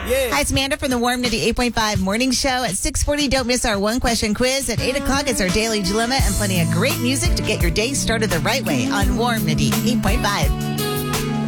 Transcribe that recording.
Yeah. Hi, it's Amanda from the Warm Nitty 8.5 Morning Show. At 6:40, don't miss our one-question quiz. At 8 o'clock, it's our Daily Dilemma and plenty of great music to get your day started the right way on Warm Nitty 8.5.